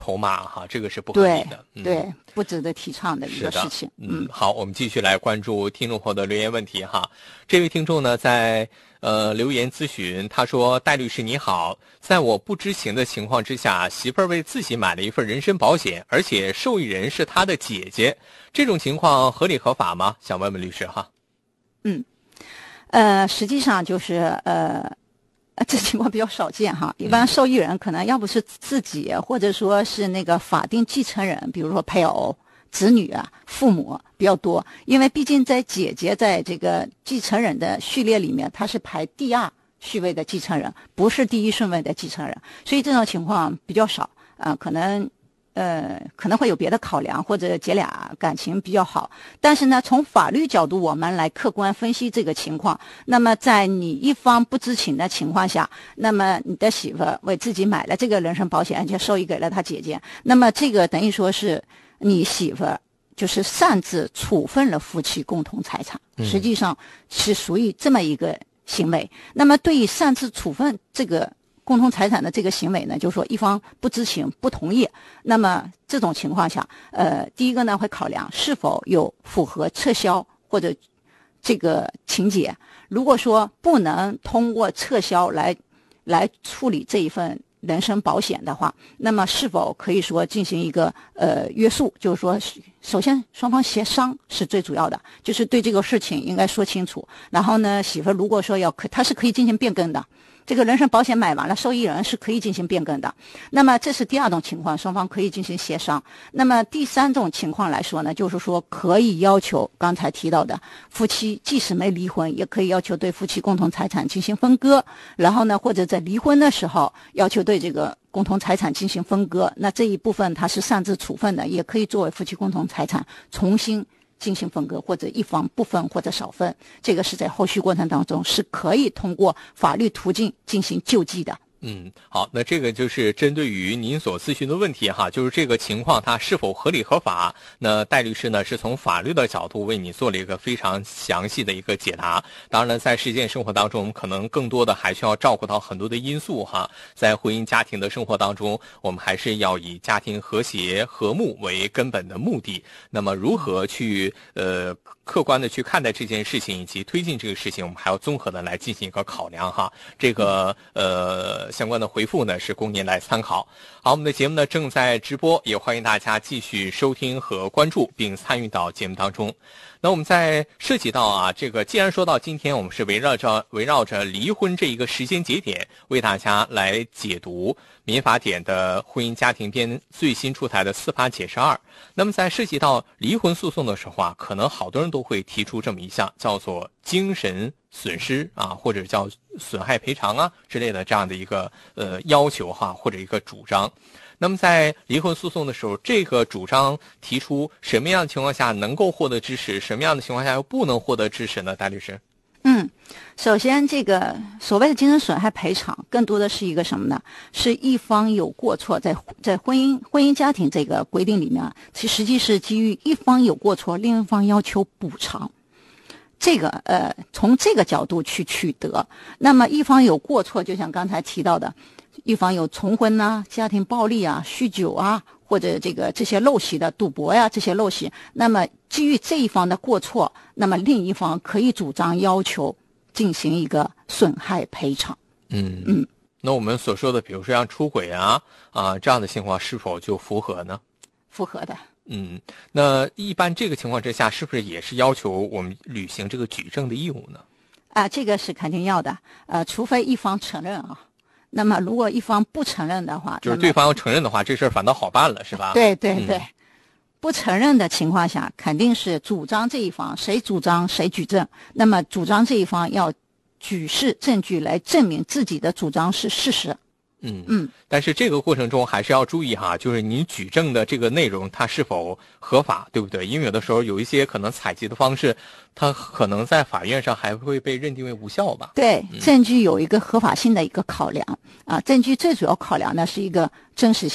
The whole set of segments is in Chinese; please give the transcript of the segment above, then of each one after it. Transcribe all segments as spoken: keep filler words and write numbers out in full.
筹码哈，这个是不合理的， 对、嗯、对，不值得提倡的一个事情。 嗯，好，我们继续来关注听众朋友的留言问题哈。这位听众呢，在呃留言咨询，他说：“戴律师你好，在我不知情的情况之下，媳妇儿为自己买了一份人身保险，而且受益人是他的姐姐，这种情况合理合法吗？想问问律师哈。” 嗯，呃，实际上就是呃。这情况比较少见哈，一般受益人可能要不是自己，或者说是那个法定继承人，比如说配偶、子女啊、父母比较多。因为毕竟在姐姐在这个继承人的序列里面，她是排第二序位的继承人，不是第一顺位的继承人，所以这种情况比较少啊、呃，可能。呃，可能会有别的考量，或者姐俩感情比较好，但是呢，从法律角度，我们来客观分析这个情况。那么，在你一方不知情的情况下，那么你的媳妇为自己买了这个人身保险，而且受益给了她姐姐，那么这个等于说是你媳妇就是擅自处分了夫妻共同财产，实际上是属于这么一个行为。嗯、那么，对于擅自处分这个共同财产的这个行为呢，就是说一方不知情不同意，那么这种情况下，呃，第一个呢会考量是否有符合撤销或者这个情节。如果说不能通过撤销来来处理这一份人身保险的话，那么是否可以说进行一个呃约束？就是说，首先双方协商是最主要的，就是对这个事情应该说清楚。然后呢，媳妇如果说要可，他是可以进行变更的。这个人身保险买完了，受益人是可以进行变更的。那么这是第二种情况，双方可以进行协商。那么第三种情况来说呢，就是说可以要求刚才提到的夫妻即使没离婚，也可以要求对夫妻共同财产进行分割。然后呢，或者在离婚的时候要求对这个共同财产进行分割。那这一部分它是擅自处分的，也可以作为夫妻共同财产重新进行分割，或者一方不分或者少分，这个是在后续过程当中是可以通过法律途径进行救济的。 嗯，好，那这个就是针对于您所咨询的问题哈，就是这个情况它是否合理合法？那戴律师呢是从法律的角度为你做了一个非常详细的一个解答。当然了，在实践生活当中，我们可能更多的还需要照顾到很多的因素哈。在婚姻家庭的生活当中，我们还是要以家庭和谐和睦为根本的目的。那么如何去呃客观的去看待这件事情以及推进这个事情，我们还要综合的来进行一个考量哈。这个呃相关的回复呢是供您来参考。好，我们的节目呢正在直播，也欢迎大家继续收听和关注并参与到节目当中。那我们在涉及到啊，这个既然说到今天，我们是围绕着围绕着离婚这一个时间节点，为大家来解读民法典的婚姻家庭编最新出台的司法解释二。那么在涉及到离婚诉讼的时候啊，可能好多人都会提出这么一项叫做精神损失啊，或者叫损害赔偿啊之类的这样的一个呃要求哈，或者一个主张。那么在离婚诉讼的时候，这个主张提出什么样的情况下能够获得支持，什么样的情况下又不能获得支持呢？戴律师？ 嗯，首先这个所谓的精神损害赔偿更多的是一个什么呢？是一方有过错，在在婚姻婚姻家庭这个规定里面，其实际是基于一方有过错，另一方要求补偿。这个呃，从这个角度去取得。那么一方有过错，就像刚才提到的，一方有重婚呐、家庭暴力啊、酗酒啊，或者这个这些陋习的赌博呀、这些陋习，那么基于这一方的过错，那么另一方可以主张要求进行一个损害赔偿。 嗯嗯，那我们所说的，比如说像出轨啊啊这样的情况，是否就符合呢？ 符合的。 嗯，那一般这个情况之下，是不是也是要求我们履行这个举证的义务呢？ 啊，这个是肯定要的。呃，除非一方承认啊。那么如果一方不承认的话， 就是对方要承认的话，这事儿反倒好办了，是吧？ 对对对、嗯，不承认的情况下，肯定是主张这一方谁主张谁举证。那么主张这一方要举示证据来证明自己的主张是事实。 嗯嗯，但是这个过程中还是要注意哈，就是你举证的这个内容它是否合法，对不对？因为有的时候有一些可能采集的方式，它可能在法院上还会被认定为无效吧？ 对，证据有一个合法性的一个考量、嗯、啊，证据最主要考量的是一个真实性。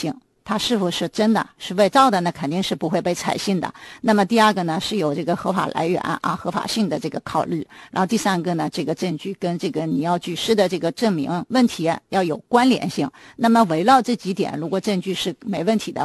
它是否是真的是伪造的，那肯定是不会被采信的。那么第二个呢，是有这个合法来源啊、合法性的这个考虑。然后第三个呢，这个证据跟这个你要举示的这个证明问题要有关联性。那么围绕这几点，如果证据是没问题的